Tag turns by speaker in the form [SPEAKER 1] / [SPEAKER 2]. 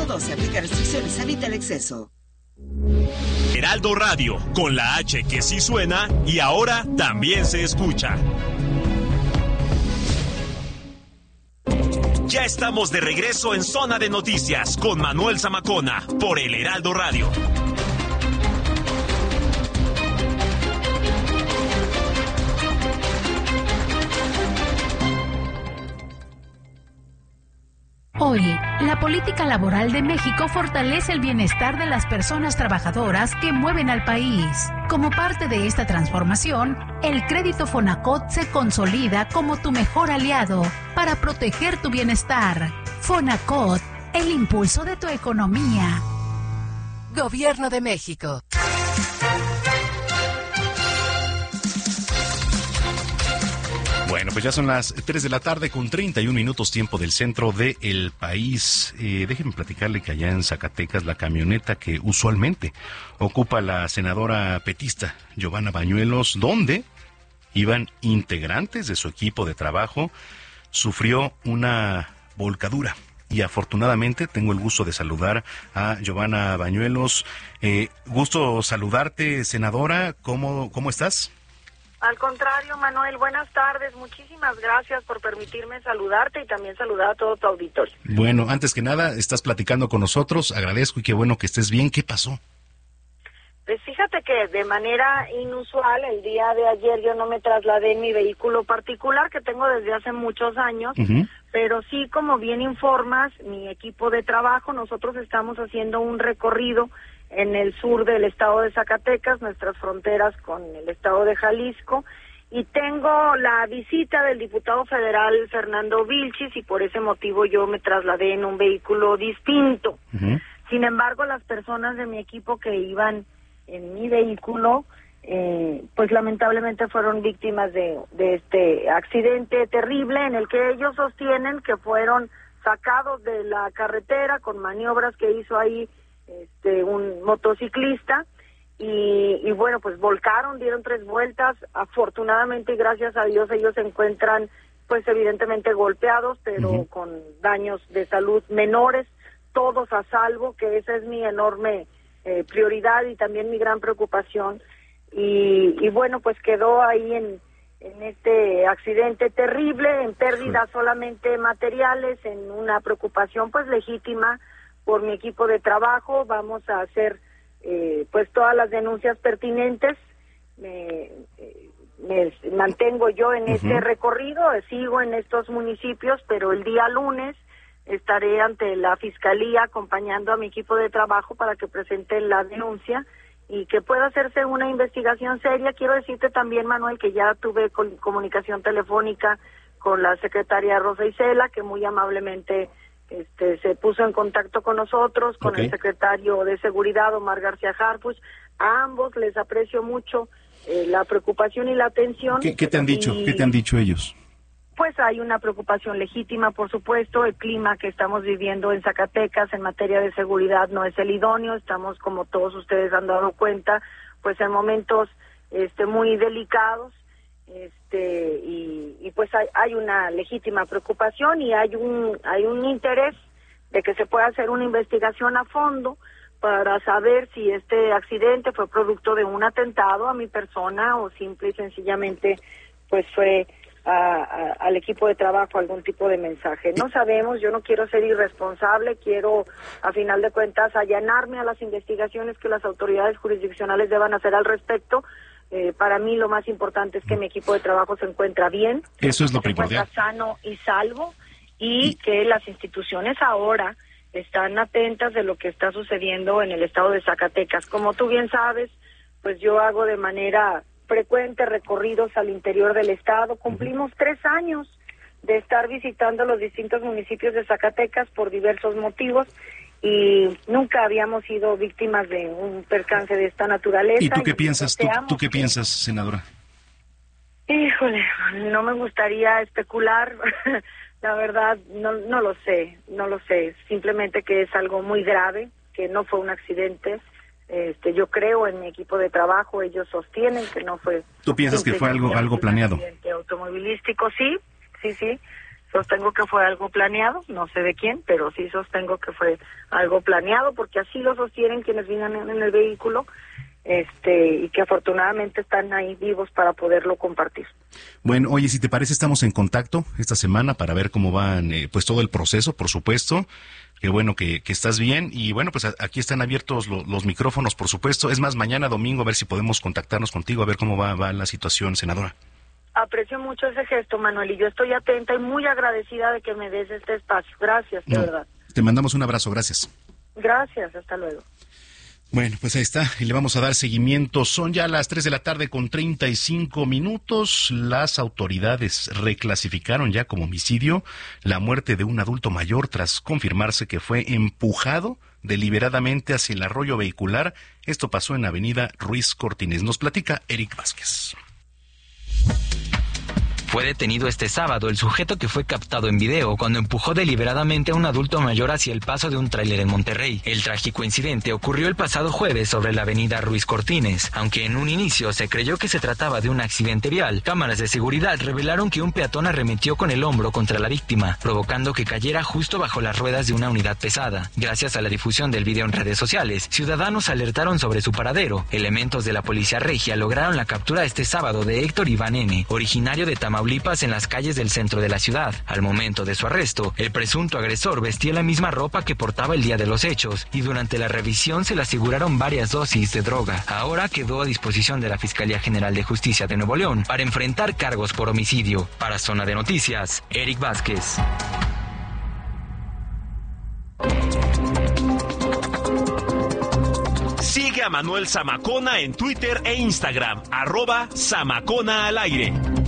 [SPEAKER 1] todo, se aplica restricciones, evita el exceso.
[SPEAKER 2] Heraldo Radio, con la H que sí suena y ahora también se escucha. Ya estamos de regreso en Zona de Noticias con Manuel Zamacona por el Heraldo Radio.
[SPEAKER 3] Hoy, la política laboral de México fortalece el bienestar de las personas trabajadoras que mueven al país. Como parte de esta transformación, el crédito Fonacot se consolida como tu mejor aliado para proteger tu bienestar. Fonacot, el impulso de tu economía.
[SPEAKER 4] Gobierno de México.
[SPEAKER 5] Bueno, pues ya son las 3 de la tarde con 31 minutos tiempo del centro del país. Déjenme platicarle que allá en Zacatecas la camioneta que usualmente ocupa la senadora petista Giovanna Bañuelos, donde iban integrantes de su equipo de trabajo, sufrió una volcadura. Y afortunadamente tengo el gusto de saludar a Giovanna Bañuelos. Gusto saludarte, senadora. ¿Cómo estás?
[SPEAKER 6] Al contrario, Manuel, buenas tardes. Muchísimas gracias por permitirme saludarte y también saludar a todo tu auditorio.
[SPEAKER 5] Bueno, antes que nada, estás platicando con nosotros. Agradezco y qué bueno que estés bien. ¿Qué pasó?
[SPEAKER 6] Pues fíjate que de manera inusual, el día de ayer yo no me trasladé en mi vehículo particular, que tengo desde hace muchos años, pero sí, como bien informas, mi equipo de trabajo, nosotros estamos haciendo un recorrido en el sur del estado de Zacatecas, nuestras fronteras con el estado de Jalisco, y tengo la visita del diputado federal Fernando Vilchis, y por ese motivo yo me trasladé en un vehículo distinto. Sin embargo, las personas de mi equipo que iban en mi vehículo, pues lamentablemente fueron víctimas de este accidente terrible en el que ellos sostienen que fueron sacados de la carretera con maniobras que hizo ahí un motociclista y bueno, pues volcaron, dieron 3 vueltas. Afortunadamente y gracias a Dios ellos se encuentran pues evidentemente golpeados, pero con daños de salud menores, todos a salvo, que esa es mi enorme prioridad y también mi gran preocupación. Y bueno, pues quedó ahí en este accidente terrible, en pérdidas solamente materiales, en una preocupación pues legítima por mi equipo de trabajo. Vamos a hacer pues todas las denuncias pertinentes. Me mantengo yo en este recorrido, sigo en estos municipios, pero el día lunes estaré ante la Fiscalía acompañando a mi equipo de trabajo para que presenten la denuncia y que pueda hacerse una investigación seria. Quiero decirte también, Manuel, que ya tuve comunicación telefónica con la secretaria Rosa Isela, que muy amablemente se puso en contacto con nosotros, con el secretario de Seguridad, Omar García Harfuch. A ambos les aprecio mucho la preocupación y la atención.
[SPEAKER 5] ¿Qué te han dicho? ¿Qué te han dicho ellos?
[SPEAKER 6] Pues hay una preocupación legítima, por supuesto. El clima que estamos viviendo en Zacatecas en materia de seguridad no es el idóneo. Estamos, como todos ustedes han dado cuenta, pues en momentos muy delicados. Y pues hay una legítima preocupación y hay un interés de que se pueda hacer una investigación a fondo para saber si este accidente fue producto de un atentado a mi persona o simple y sencillamente pues fue al equipo de trabajo algún tipo de mensaje. No sabemos, yo no quiero ser irresponsable, quiero a final de cuentas allanarme a las investigaciones que las autoridades jurisdiccionales deban hacer al respecto. Para mí lo más importante es que mi equipo de trabajo se encuentra bien,
[SPEAKER 5] eso es lo primordial,
[SPEAKER 6] se encuentra sano y salvo, y que las instituciones ahora están atentas de lo que está sucediendo en el estado de Zacatecas. Como tú bien sabes, pues yo hago de manera frecuente recorridos al interior del estado. Cumplimos 3 años de estar visitando los distintos municipios de Zacatecas por diversos motivos y nunca habíamos sido víctimas de un percance de esta naturaleza.
[SPEAKER 5] ¿Y tú qué piensas? ¿Tú qué piensas, senadora?
[SPEAKER 6] Híjole, no me gustaría especular. La verdad, no lo sé. Simplemente que es algo muy grave, que no fue un accidente. Yo creo en mi equipo de trabajo, ellos sostienen que no fue.
[SPEAKER 5] ¿Tú piensas que fue algo planeado?
[SPEAKER 6] Un accidente automovilístico, sí. Sostengo que fue algo planeado, no sé de quién, pero sí sostengo que fue algo planeado, porque así lo sostienen quienes vienen en el vehículo, y que afortunadamente están ahí vivos para poderlo compartir.
[SPEAKER 5] Bueno, oye, si te parece, estamos en contacto esta semana para ver cómo van, pues todo el proceso, por supuesto. Qué bueno que estás bien, y bueno, pues aquí están abiertos los micrófonos, por supuesto. Es más, mañana domingo a ver si podemos contactarnos contigo, a ver cómo va la situación, senadora.
[SPEAKER 6] Aprecio mucho ese gesto, Manuel, y yo estoy atenta y muy agradecida de que me des este espacio. Gracias, de verdad.
[SPEAKER 5] Te mandamos un abrazo, gracias.
[SPEAKER 6] Gracias, hasta luego.
[SPEAKER 5] Bueno, pues ahí está, y le vamos a dar seguimiento. Son ya las 3 de la tarde con 35 minutos. Las autoridades reclasificaron ya como homicidio la muerte de un adulto mayor tras confirmarse que fue empujado deliberadamente hacia el arroyo vehicular. Esto pasó en Avenida Ruiz Cortines. Nos platica Eric Vázquez.
[SPEAKER 7] Fue detenido este sábado el sujeto que fue captado en video cuando empujó deliberadamente a un adulto mayor hacia el paso de un tráiler en Monterrey. El trágico incidente ocurrió el pasado jueves sobre la avenida Ruiz Cortines. Aunque en un inicio se creyó que se trataba de un accidente vial, cámaras de seguridad revelaron que un peatón arremetió con el hombro contra la víctima, provocando que cayera justo bajo las ruedas de una unidad pesada. Gracias a la difusión del video en redes sociales, ciudadanos alertaron sobre su paradero. Elementos de la policía regia lograron la captura este sábado de Héctor Iván N., originario de Tamaulipas, en las calles del centro de la ciudad. Al momento de su arresto, el presunto agresor vestía la misma ropa que portaba el día de los hechos y durante la revisión se le aseguraron varias dosis de droga. Ahora quedó a disposición de la Fiscalía General de Justicia de Nuevo León para enfrentar cargos por homicidio. Para Zona de Noticias, Eric Vázquez.
[SPEAKER 2] Sigue a Manuel Zamacona en Twitter e Instagram, @Zamacona al aire.